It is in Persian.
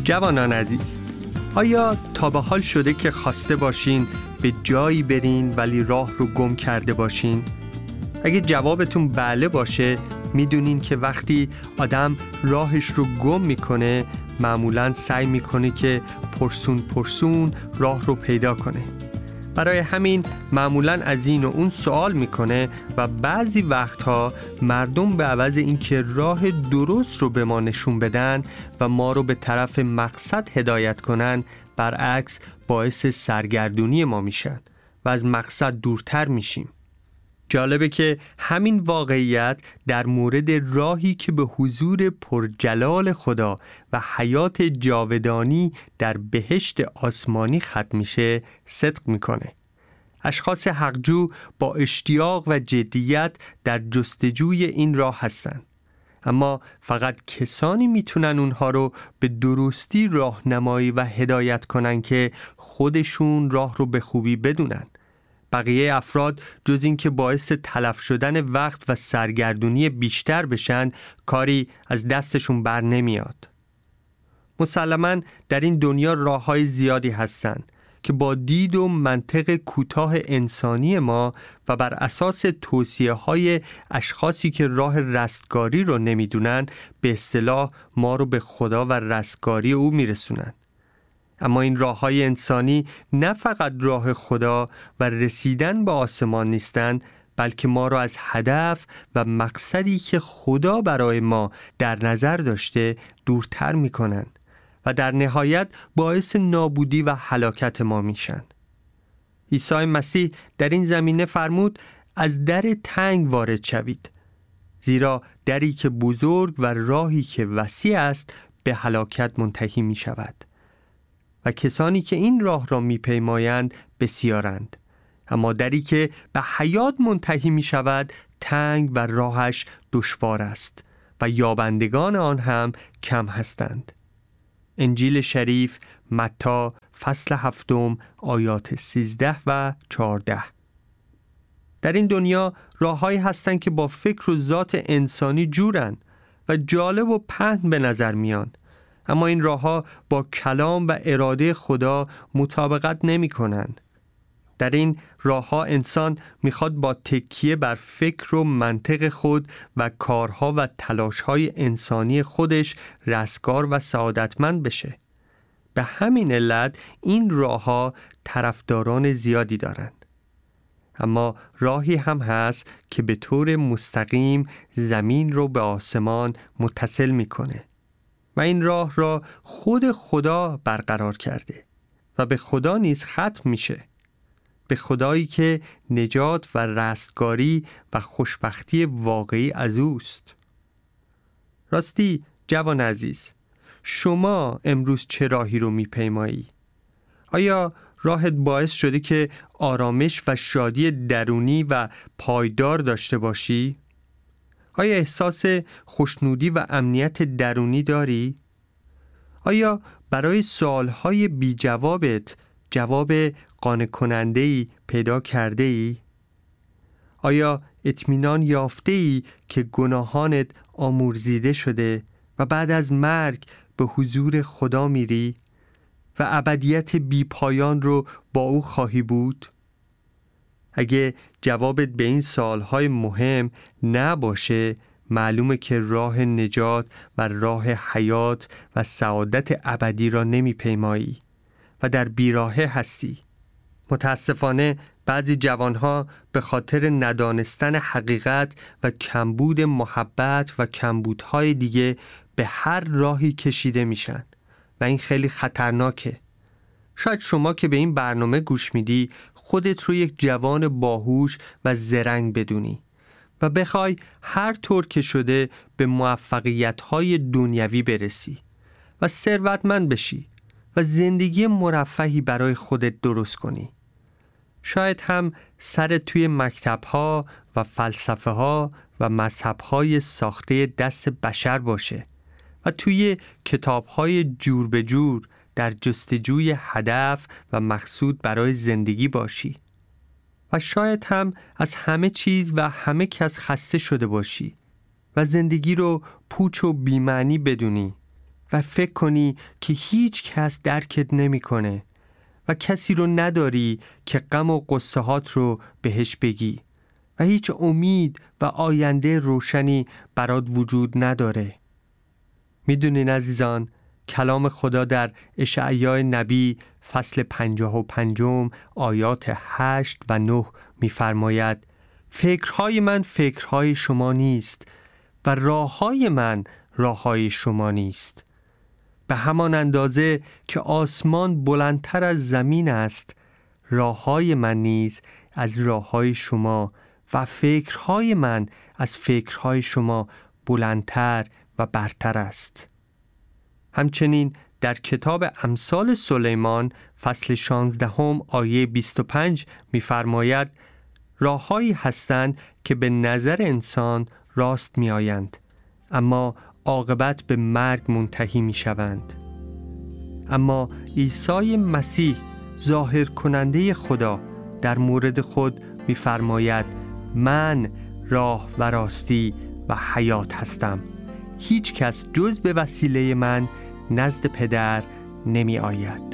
جوانان عزیز، آیا تا به حال شده که خواسته باشین به جایی برین ولی راه رو گم کرده باشین؟ اگه جوابتون بله باشه، میدونین که وقتی آدم راهش رو گم میکنه معمولاً سعی میکنه که پرسون راه رو پیدا کنه. برای همین معمولاً از این و اون سوال میکنه و بعضی وقتها مردم به عوض اینکه راه درست رو به ما نشون بدن و ما رو به طرف مقصد هدایت کنن، برعکس باعث سرگردونی ما میشن و از مقصد دورتر میشیم. جالبه که همین واقعیت در مورد راهی که به حضور پرجلال خدا و حیات جاودانی در بهشت آسمانی ختم میشه صدق میکنه. اشخاص حقجو با اشتیاق و جدیت در جستجوی این راه هستن، اما فقط کسانی میتونن اونها رو به درستی راهنمایی و هدایت کنن که خودشون راه رو به خوبی بدونن. بقیه افراد جز این که باعث تلف شدن وقت و سرگردونی بیشتر بشن، کاری از دستشون بر نمیاد. مسلماً در این دنیا راه‌های زیادی هستن که با دید و منطق کوتاه انسانی ما و بر اساس توصیه‌های اشخاصی که راه رستگاری رو نمیدونن، به اصطلاح ما رو به خدا و رستگاری او میرسونن. اما این راه‌های انسانی نه فقط راه خدا و رسیدن به آسمان نیستند، بلکه ما را از هدف و مقصدی که خدا برای ما در نظر داشته دورتر می‌کنند و در نهایت باعث نابودی و هلاکت ما میشن. عیسی مسیح در این زمینه فرمود از در تنگ وارد شوید، زیرا دری که بزرگ و راهی که وسیع است به هلاکت منتهی می شود و کسانی که این راه را می پیمایند بسیارند، اما دری که به حیات منتهی می شود تنگ و راهش دشوار است و یابندگان آن هم کم هستند. انجیل شریف متی فصل 7 آیات 13 و 14. در این دنیا راه‌هایی هستند که با فکر و ذات انسانی جورن و جالب و پهن به نظر میان، اما این راه‌ها با کلام و اراده خدا مطابقت نمی‌کنند. در این راه‌ها انسان میخواد با تکیه بر فکر و منطق خود و کارها و تلاش‌های انسانی خودش رستگار و سعادتمند بشه. به همین علت این راه‌ها طرفداران زیادی دارند. اما راهی هم هست که به طور مستقیم زمین رو به آسمان متصل میکنه و این راه را خود خدا برقرار کرده و به خدا نیز ختم میشه، به خدایی که نجات و رستگاری و خوشبختی واقعی از اوست. راستی جوان عزیز، شما امروز چه راهی رو میپیمایی؟ آیا راهت باعث شده که آرامش و شادی درونی و پایدار داشته باشی؟ آیا احساس خوشنودی و امنیت درونی داری؟ آیا برای سوالهای بی جوابت جواب قانع کننده‌ای پیدا کرده ای؟ آیا اطمینان یافته ای که گناهانت آمرزیده شده و بعد از مرگ به حضور خدا میری و ابدیت بی پایان رو با او خواهی بود؟ اگه جوابت به این سوالهای مهم نباشه، معلومه که راه نجات و راه حیات و سعادت ابدی را نمیپیمایی و در بیراهه هستی. متاسفانه بعضی جوانها به خاطر ندانستن حقیقت و کمبود محبت و کمبودهای دیگه به هر راهی کشیده میشن و این خیلی خطرناکه. شاید شما که به این برنامه گوش میدی خودت رو یک جوان باهوش و زرنگ بدونی و بخوای هر طور که شده به موفقیت‌های دنیوی برسی و ثروتمند بشی و زندگی مرفهی برای خودت درست کنی. شاید هم سر توی مکتب‌ها و فلسفه‌ها و مذهب‌های ساخته دست بشر باشه و توی کتاب‌های جور به جور در جستجوی هدف و مقصود برای زندگی باشی و شاید هم از همه چیز و همه کس خسته شده باشی و زندگی رو پوچ و بی‌معنی بدونی و فکر کنی که هیچ کس درکت نمیکنه و کسی رو نداری که غم و قصه هات رو بهش بگی و هیچ امید و آینده روشنی برات وجود نداره. میدونین عزیزان، کلام خدا در اشعیا نبی فصل 55 آیات 8 و 9 میفرماید: فکرهای من فکرهای شما نیست و راههای من راههای شما نیست. به همان اندازه که آسمان بلندتر از زمین است، راههای من نیز از راههای شما و فکرهای من از فکرهای شما بلندتر و برتر است. همچنین در کتاب امثال سلیمان فصل 16 آیه 25 می‌فرماید: راههایی هستند که به نظر انسان راست می‌آیند، اما عاقبت به مرگ منتهی می‌شوند. اما عیسی مسیح ظاهر کننده خدا در مورد خود می‌فرماید: من راه و راستی و حیات هستم. هیچ کس جز به وسیله من نزد پدر نمی آید.